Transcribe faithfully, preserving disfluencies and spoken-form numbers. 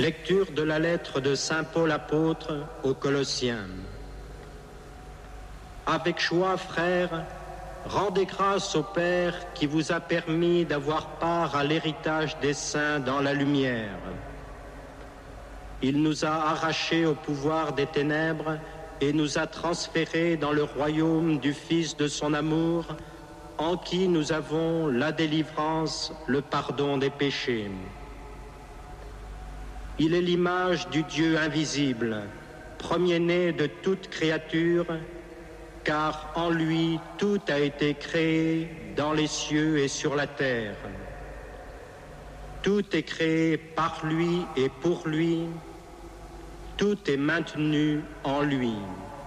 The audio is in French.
Lecture de la lettre de saint Paul apôtre aux Colossiens. Avec joie, frères, rendez grâce au Père qui vous a permis d'avoir part à l'héritage des saints dans la lumière. Il nous a arrachés au pouvoir des ténèbres et nous a transférés dans le royaume du Fils de son amour, en qui nous avons la délivrance, le pardon des péchés. Il est l'image du Dieu invisible, premier-né de toute créature, car en lui tout a été créé dans les cieux et sur la terre. Tout est créé par lui et pour lui, tout est maintenu en lui.